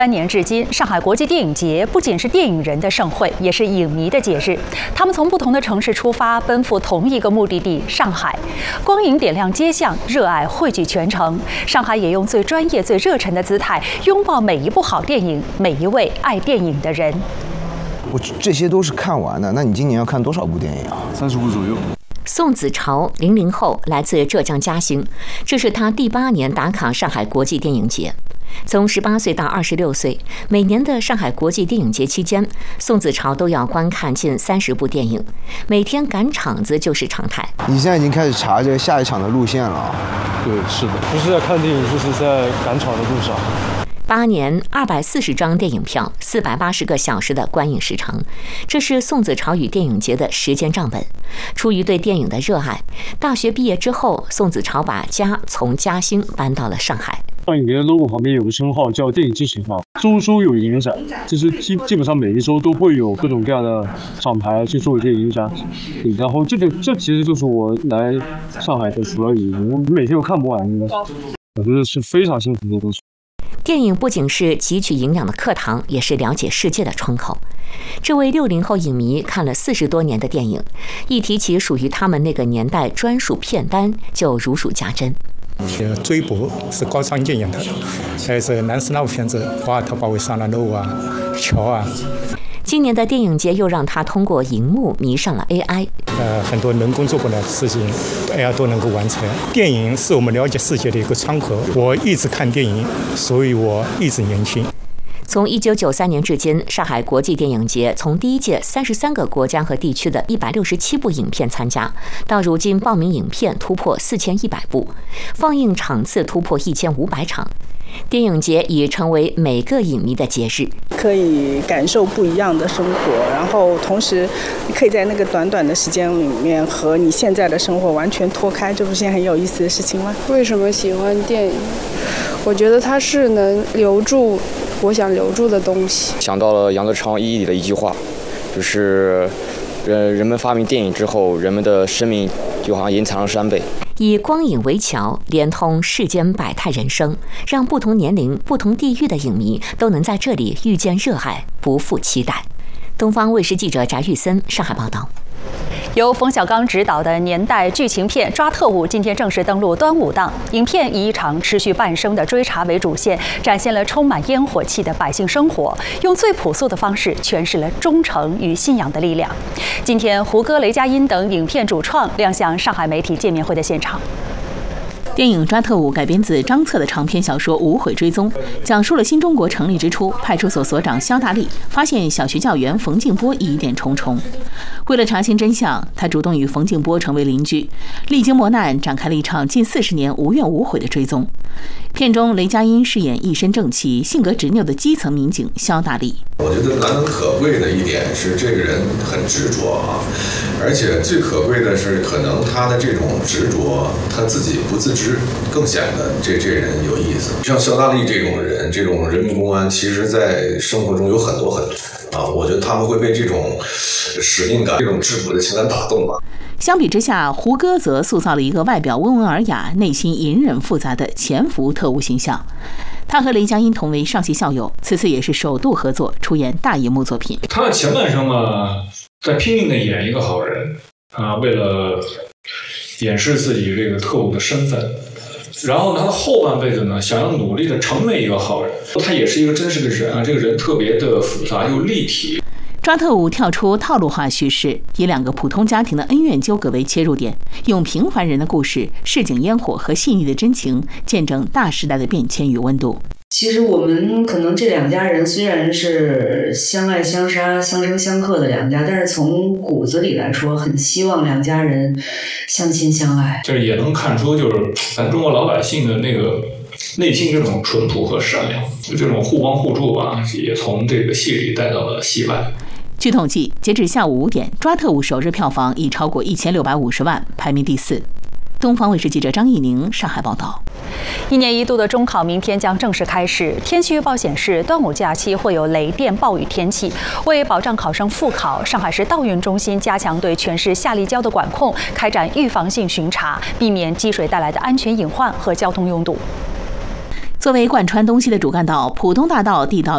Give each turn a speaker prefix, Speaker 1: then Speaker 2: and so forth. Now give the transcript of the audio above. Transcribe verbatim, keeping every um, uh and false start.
Speaker 1: 三年至今，上海国际电影节不仅是电影人的盛会，也是影迷的节日。他们从不同的城市出发，奔赴同一个目的地——上海。光影点亮街巷，热爱汇聚全城。上海也用最专业、最热忱的姿态，拥抱每一部好电影，每一位爱电影的人。
Speaker 2: 我这些都是看完的，那你今年要看多少部电影啊？
Speaker 3: 三十部左右。
Speaker 4: 宋子朝，零零后，来自浙江嘉兴，这是他第八年打卡上海国际电影节。从十八岁到二十六岁，每年的上海国际电影节期间，宋子朝都要观看近三十部电影，每天赶场子就是常态。
Speaker 2: 你现在已经开始查这个下一场的路线了？
Speaker 3: 对，是的，不是在看电影，就是在赶场的路上。
Speaker 4: 八年二百四十张电影票，四百八十个小时的观影时长，这是宋子朝与电影节的时间账本。出于对电影的热爱，大学毕业之后，宋子朝把家从嘉兴搬到了上海。
Speaker 3: 上影节的 logo 旁边有个称号叫电影之行号，周周有影展，就是基基本上每一周都会有各种各样的厂牌去做一些影展，然后这个这其实就是我来上海的主要原因，我每天都看不完，我觉得是非常幸福的东西。
Speaker 4: 电影不仅是汲取营养的课堂，也是了解世界的窗口。这位六零后影迷看了四十多年的电影，一提起属于他们那个年代专属片单，就如数家珍。
Speaker 5: 追捕是高仓健演的，还是南斯拉夫片子《瓦尔特保卫上了路》啊，桥啊。
Speaker 4: 今年的电影节又让他通过荧幕迷上了 A I。
Speaker 5: 呃，很多人工做不了的事情 ，A I 都能够完成。电影是我们了解世界的一个窗口。我一直看电影，所以我一直年轻。
Speaker 4: 从一九九三年至今，上海国际电影节从第一届三十三个国家和地区的一百六十七部影片参加，到如今报名影片突破四千一百部，放映场次突破一千五百场。电影节已成为每个影迷的节日，
Speaker 6: 可以感受不一样的生活，然后同时你可以在那个短短的时间里面和你现在的生活完全脱开，这不是件很有意思的事情吗？
Speaker 7: 为什么喜欢电影？我觉得它是能留住我想留住的东西。
Speaker 8: 想到了杨德昌一里的一句话，就是人人们发明电影之后，人们的生命就好像延长了三倍。
Speaker 4: 以光影为桥，连通世间百态人生，让不同年龄、不同地域的影迷都能在这里遇见热爱，不负期待。东方卫视记者翟玉森上海报道。
Speaker 1: 由冯小刚执导的年代剧情片《抓特务》今天正式登陆端午档。影片以一场持续半生的追查为主线，展现了充满烟火气的百姓生活，用最朴素的方式诠释了忠诚与信仰的力量。今天，胡歌、雷佳音等影片主创亮相上海媒体见面会的现场。
Speaker 9: 电影《抓特务》改编自张策的长篇小说《无悔追踪》，讲述了新中国成立之初，派出所所长肖大力发现小学教员冯静波疑点重重。为了查清真相，他主动与冯静波成为邻居，历经磨难，展开了一场近四十年无怨无悔的追踪。片中，雷佳音饰演一身正气、性格执拗的基层民警肖大力。
Speaker 10: 我觉得难能可贵的一点是，这个人很执着啊，而且最可贵的是，可能他的这种执着，他自己不自知，更显得这这人有意思。像肖大力这种人，这种人民公安，其实在生活中有很多很多啊，我觉得他们会被这种使命感、这种质朴的情感打动吧。
Speaker 9: 相比之下，胡歌则塑造了一个外表温文尔雅、内心隐忍复杂的潜伏特务形象。他和雷佳音同为上戏校友，此次也是首度合作出演大银幕作品。
Speaker 11: 他的前半生嘛，在拼命的演一个好人啊，为了掩饰自己这个特务的身份。然后他的后半辈子呢，想要努力的成为一个好人。他也是一个真实的人啊，这个人特别的复杂又立体。
Speaker 9: 抓特务跳出套路化叙事，以两个普通家庭的恩怨纠葛为切入点，用平凡人的故事、市井烟火和细腻的真情，见证大时代的变迁与温度。
Speaker 12: 其实我们可能这两家人虽然是相爱相杀、相生相克的两家，但是从骨子里来说，很希望两家人相亲相爱。
Speaker 11: 这也能看出，就是咱中国老百姓的那个内心这种淳朴和善良，就这种互帮互助吧，也从这个戏里带到了戏外。
Speaker 9: 据统计，截至下午五点，《抓特务》首日票房已超过一千六百五十万，排名第四。东方卫视记者张艺宁上海报道。
Speaker 1: 一年一度的中考明天将正式开始。天气预报显示，端午假期会有雷电暴雨天气。为保障考生复考，上海市道运中心加强对全市下立交的管控，开展预防性巡查，避免积水带来的安全隐患和交通拥堵。
Speaker 9: 作为贯穿东西的主干道，浦东大道地道